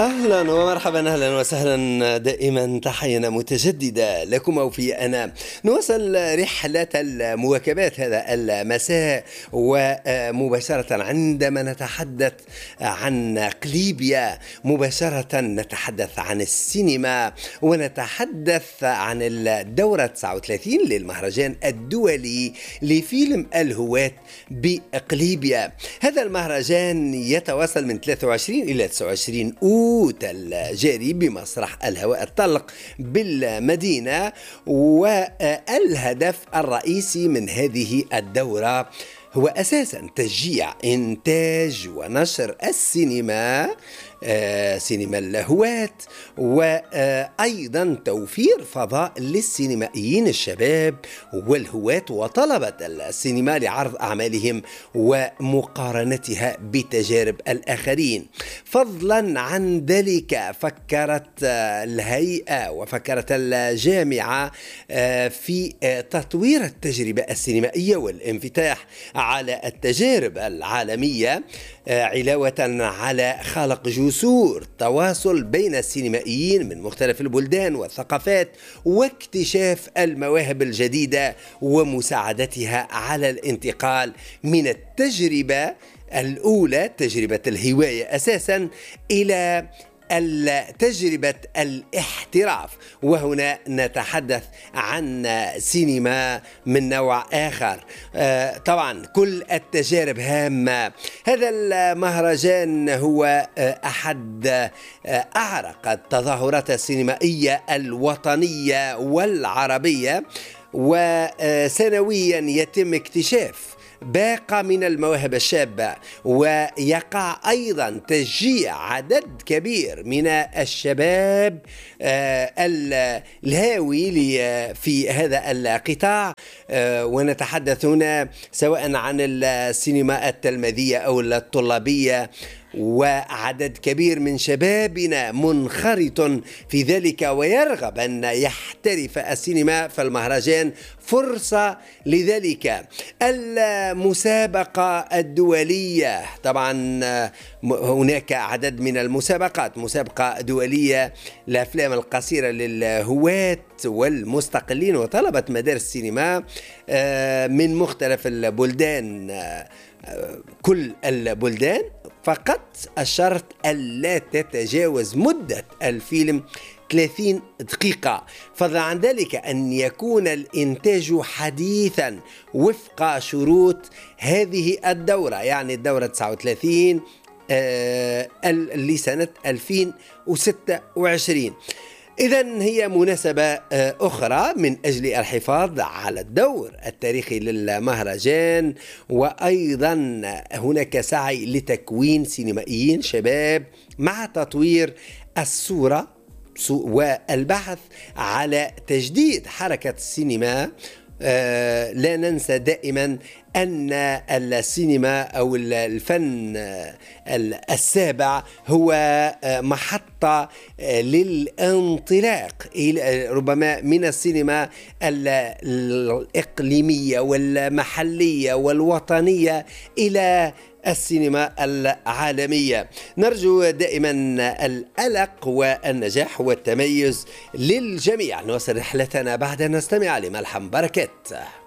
أهلا ومرحبا، أهلا وسهلا، دائما تحية متجددة لكم وفي نواصل رحلة المواكبات هذا المساء، ومباشرة عندما نتحدث عن قليبيا مباشرة نتحدث عن السينما، ونتحدث عن الدورة 39 للمهرجان الدولي لفيلم الهواة بقليبيا. هذا المهرجان يتواصل من 23 إلى 29 الجاري بمسرح الهواء الطلق بالمدينة. والهدف الرئيسي من هذه الدورة هو أساسا تشجيع إنتاج ونشر السينما، سينما الهوات، وأيضا توفير فضاء للسينمائيين الشباب والهوات وطلبة السينما لعرض أعمالهم ومقارنتها بتجارب الآخرين. فضلا عن ذلك، فكرت الهيئة وفكرت الجامعة في تطوير التجربة السينمائية والانفتاح على التجارب العالمية، علاوة على خلق جسور تواصل بين السينمائيين من مختلف البلدان والثقافات، واكتشاف المواهب الجديدة ومساعدتها على الانتقال من التجربة الأولى، تجربة الهواية أساسا، إلى تجربة الاحتراف. وهنا نتحدث عن سينما من نوع آخر. طبعا كل التجارب هامة. هذا المهرجان هو أحد أعرق التظاهرات السينمائية الوطنية والعربية، وسنويا يتم اكتشاف باقة من المواهب الشابة، ويقع أيضا تشجيع عدد كبير من الشباب الهاوي في هذا القطاع. ونتحدث هنا سواء عن السينما التلميذية أو الطلابية، وعدد كبير من شبابنا منخرط في ذلك ويرغب أن يحترف السينما، فالمهرجان فرصة لذلك. المسابقة الدولية، طبعا هناك عدد من المسابقات، مسابقة دولية للأفلام القصيرة للهواة والمستقلين وطلبة مدارس السينما من مختلف البلدان، كل البلدان، فقط الشرط ألا تتجاوز مدة الفيلم 30 دقيقة. فضلا عن ذلك أن يكون الإنتاج حديثا وفق شروط هذه الدورة، يعني الدورة 39 لسنة 2026. إذن هي مناسبة أخرى من أجل الحفاظ على الدور التاريخي للمهرجان، وأيضا هناك سعي لتكوين سينمائيين شباب مع تطوير الصورة والبحث على تجديد حركة السينما. لا ننسى دائما أن السينما أو الفن السابع هو محطة للانطلاق ربما من السينما الإقليمية والمحلية والوطنية إلى السينما العالمية. نرجو دائما الألق والنجاح والتميز للجميع. نواصل رحلتنا بعد أن نستمع لملحم بركات.